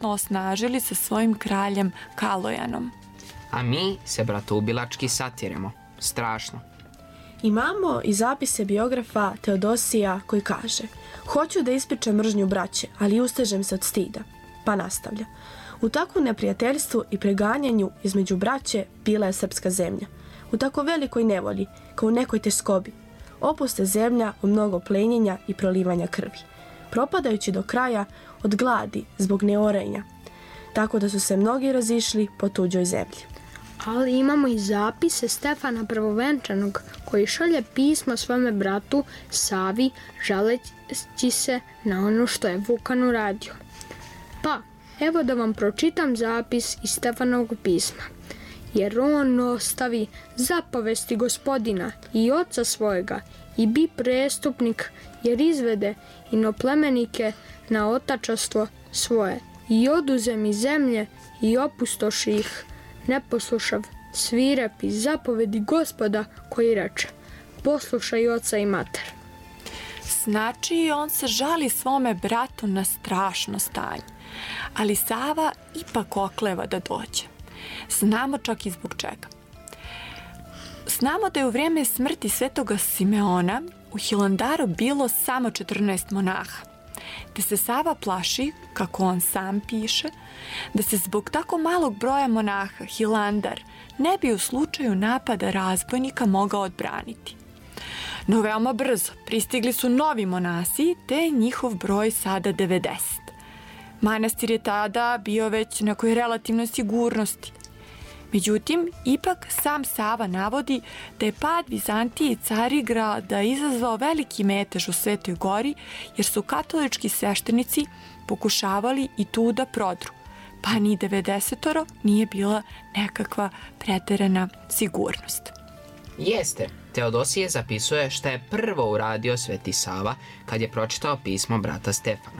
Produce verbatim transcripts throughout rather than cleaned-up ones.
dodatno osnažili sa svojim kraljem Kalojanom. A mi se bratoubilački satiremo. Strašno. Imamo i zapise biografa Teodosija koji kaže: hoću da ispičem mržnju braće, ali ustežem se od stida. Pa nastavlja: u takvom neprijateljstvu i preganjanju između braće bila je srpska zemlja. U tako velikoj nevolji, kao u nekoj teskobi, opuste zemlja u mnogo plenjenja i prolivanja krvi, propadajući do kraja od gladi zbog neorenja, tako da su se mnogi razišli po tuđoj zemlji. Ali imamo i zapise Stefana Prvovenčanog koji šalje pismo svome bratu Savi žaleći se na ono što je Vukan uradio. Pa, evo da vam pročitam zapis iz Stefanovog pisma. Jer on ostavi zapovesti gospodina i oca svojega i bi prestupnik, jer izvede inoplemenike na otačastvo svoje i oduze mi zemlje i opustoši ih, ne poslušav svirepi zapovedi gospoda koji reče: poslušaj oca i mater. Znači, on se žali svome bratu na strašno stanje, ali Sava ipak okleva da dođe. Znamo čak i zbog čega. Znamo da je u vrijeme smrti svetoga Simeona u Hilandaru bilo samo četrnaest monaha, te se Sava plaši, kako on sam piše, da se zbog tako malog broja monaha Hilandar ne bi u slučaju napada razbojnika mogao odbraniti. No veoma brzo pristigli su novi monasi, te je njihov broj sada devedeset. Manastir je tada bio već u nekoj relativnoj sigurnosti. Međutim, ipak sam Sava navodi da je pad Vizantije i Carigrada izazvao veliki metež u Svetoj Gori, jer su katolički sveštenici pokušavali i tu da prodru, pa ni devedesetoro nije bila nekakva preterana sigurnost. Jeste, Teodosije zapisuje šta je prvo uradio Sveti Sava kad je pročitao pismo brata Stefana.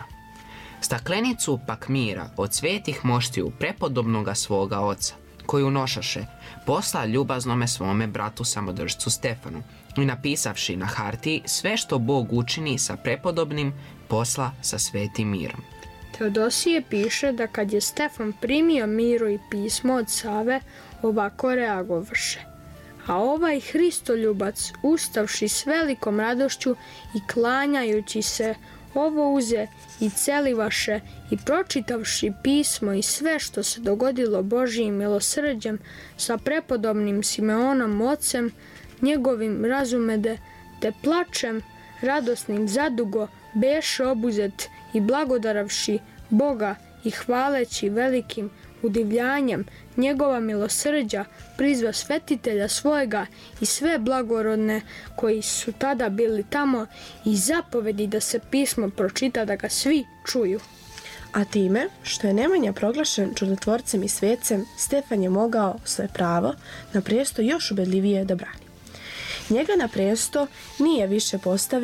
Staklenicu pak mira od svetih moštiju prepodobnoga svoga oca, koju nošaše, posla ljubaznome svome bratu samodržcu Stefanu i napisavši na hartiji sve što Bog učini sa prepodobnim, posla sa svetim mirom. Teodosije piše da kad je Stefan primio miru i pismo od Save, ovako reagovaše: a ovaj Hristoljubac, ustavši s velikom radošću i klanjajući se, ovo uze i celivaše i pročitavši pismo i sve što se dogodilo Božijim milosrđem sa prepodobnim Simeonom ocem, njegovim razumede, te plačem radosnim zadugo beše obuzet i blagodaravši Boga i hvaleći velikim udivljanjem njegova milosrđa prizva svetitelja svojega i sve blagorodne koji su tada bili tamo i zapovedi da se pismo pročita da ga svi čuju. A time, što je Nemanja proglašen čudotvorcem i svecem, Stefan je mogao svoje pravo na presto još ubedljivije da brani. Njega na presto nije više postavio